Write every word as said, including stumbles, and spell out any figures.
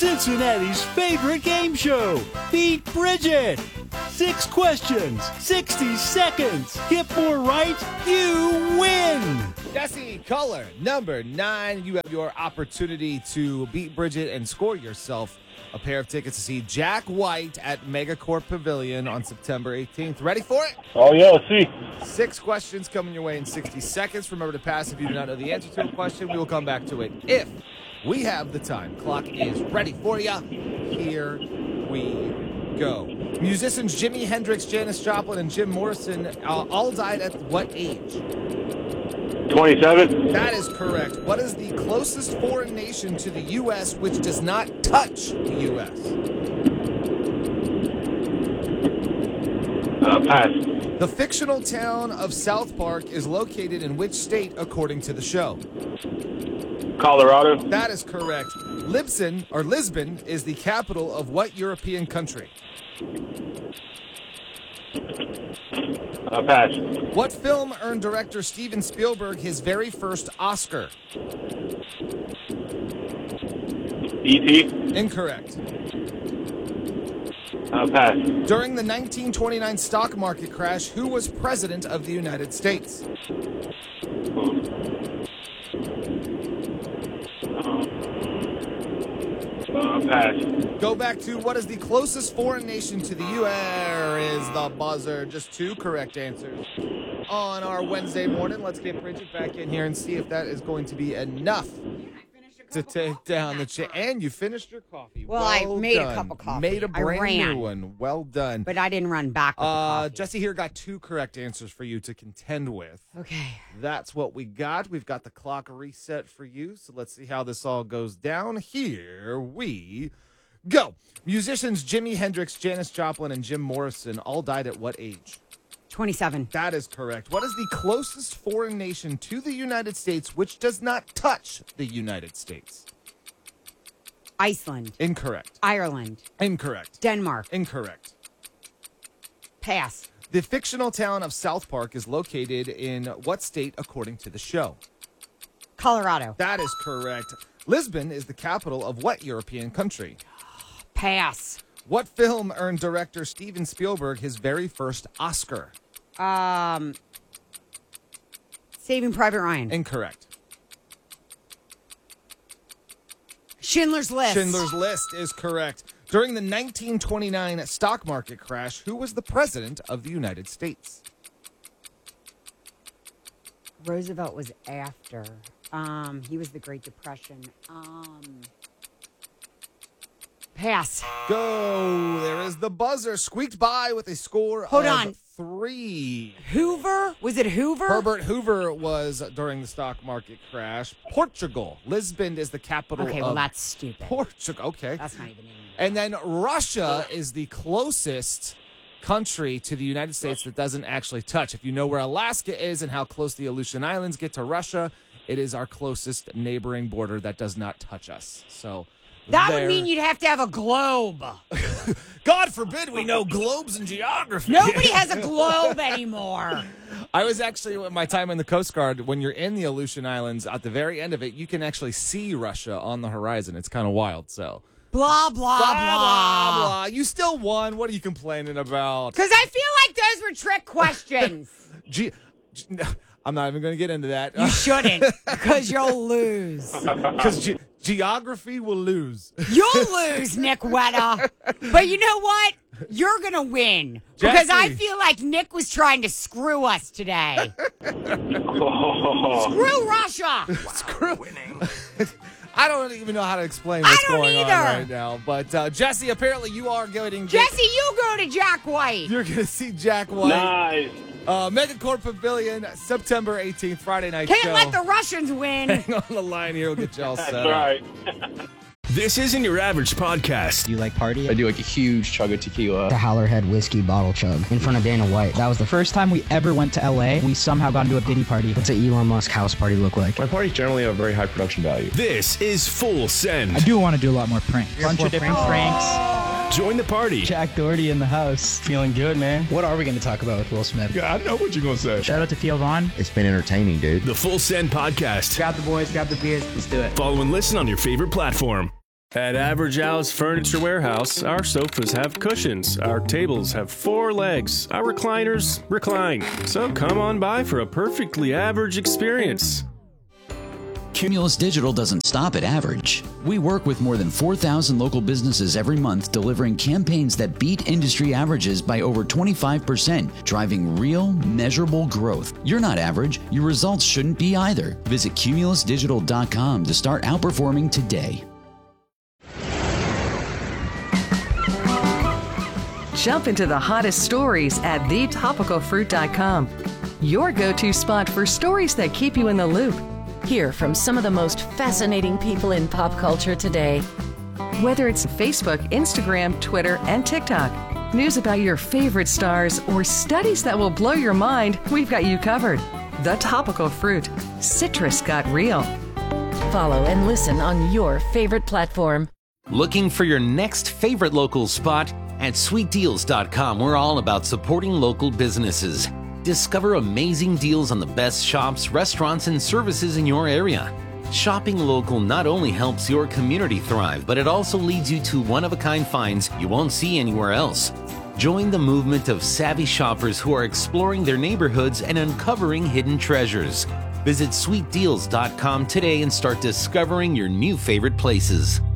Cincinnati's favorite game show, Beat Bridget. Six questions, sixty seconds. Get more right, you win. Jesse, caller number nine. You have your opportunity to beat Bridget and score yourself a pair of tickets to see Jack White at Megacorp Pavilion on September eighteenth. Ready for it? Oh, yeah, let's see. Six questions coming your way in sixty seconds. Remember to pass if you do not know the answer to a question. We will come back to it if we have the time. Clock is ready for you. Here we go. Musicians Jimi Hendrix, Janis Joplin, and Jim Morrison uh, all died at what age? twenty-seven. That is correct. What is the closest foreign nation to the U S which does not touch the U S? Uh, pass. The fictional town of South Park is located in which state according to the show? Colorado. That is correct. Lisbon, or Lisbon, is the capital of what European country? Uh, pass. What film earned director Steven Spielberg his very first Oscar? E T. Incorrect. Uh, pass. During the nineteen twenty-nine stock market crash, who was president of the United States? Uh, pass. Go back to what is the closest foreign nation to the U S? There is the buzzer. Just two correct answers on our Wednesday morning. Let's get Bridget back in here and see if that is going to be enough to take down the chair. And you finished your coffee. Well, I made done. a cup of coffee. Made a I brand ran. new one. Well done. But I didn't run back with the Uh, coffee. Jesse here got two correct answers for you to contend with. Okay. That's what we got. We've got the clock reset for you. So let's see how this all goes down. Here we go. Musicians Jimi Hendrix, Janis Joplin, and Jim Morrison all died at what age? twenty-seven. That is correct. What is the closest foreign nation to the United States which does not touch the United States? Iceland. Incorrect. Ireland. Incorrect. Denmark. Incorrect. Pass. The fictional town of South Park is located in what state according to the show? Colorado. That is correct. Lisbon is the capital of what European country? Pass. What film earned director Steven Spielberg his very first Oscar? Um, Saving Private Ryan. Incorrect. Schindler's List. Schindler's List is correct. During the nineteen twenty-nine stock market crash, who was the president of the United States? Roosevelt was after. Um, he was the Great Depression. Um, pass. Go. There is the buzzer. Squeaked by with a score Hold of on. three. Hoover? Was it Hoover? Herbert Hoover was during the stock market crash. Portugal. Lisbon is the capital Okay, of well, that's stupid. Portugal. Okay. That's not even in. And then Russia is the closest country to the United States that doesn't actually touch. If you know where Alaska is and how close the Aleutian Islands get to Russia, it is our closest neighboring border that does not touch us. So That there- would mean you'd have to have a globe. God forbid we know globes and geography. Nobody has a globe anymore. I was actually, at my time in the Coast Guard, when you're in the Aleutian Islands, at the very end of it, you can actually see Russia on the horizon. It's kind of wild, so. Blah, blah, Blah, blah. blah, blah. You still won. What are you complaining about? Because I feel like those were trick questions. Ge- ge- I'm not even going to get into that. You shouldn't, because you'll lose. Because ge- geography will lose. You'll lose, Nick Wetta. But you know what? You're going to win. Because I Jesse. feel like Nick was trying to screw us today. Oh. Screw Russia. Screw winning. I don't even know how to explain what's I don't going either. on right now. But uh, Jesse, apparently you are getting. Jesse, you go to Jack White. You're going to see Jack White. Nice. Uh, Megacorp Pavilion, September eighteenth, Friday night Can't show. let the Russians win. Hang on the line here. We'll get you all set That's up. right. This isn't your average podcast. Do you like party? I do like a huge chug of tequila. The Howlerhead whiskey bottle chug in front of Dana White. That was the first time we ever went to L A. We somehow got into a Diddy party. What's an Elon Musk house party look like? My parties generally have very high production value. This is Full Send. I do want to do a lot more pranks. Bunch of different pranks. Join the party. Jack Doherty in the house. Feeling good, man. What are we going to talk about with Will Smith? Yeah, I know what you're going to say. Shout out to Theo Vaughn. It's been entertaining, dude. The Full Send podcast. Grab the boys, grab the beers. Let's do it. Follow and listen on your favorite platform. At Average Al's Furniture Warehouse, our sofas have cushions, our tables have four legs, our recliners recline. So come on by for a perfectly average experience. Cumulus Digital doesn't stop at average. We work with more than four thousand local businesses every month, delivering campaigns that beat industry averages by over twenty-five percent, driving real, measurable growth. You're not average. Your results shouldn't be either. Visit cumulus digital dot com to start outperforming today. Jump into the hottest stories at the topical fruit dot com. Your go-to spot for stories that keep you in the loop. Hear from some of the most fascinating people in pop culture today. Whether it's Facebook, Instagram, Twitter, and TikTok, news about your favorite stars, or studies that will blow your mind, we've got you covered. The Topical Fruit. Citrus got real. Follow and listen on your favorite platform. Looking for your next favorite local spot? At sweet deals dot com, we're all about supporting local businesses. Discover amazing deals on the best shops, restaurants, and services in your area. Shopping local not only helps your community thrive, but it also leads you to one-of-a-kind finds you won't see anywhere else. Join the movement of savvy shoppers who are exploring their neighborhoods and uncovering hidden treasures. Visit sweet deals dot com today and start discovering your new favorite places.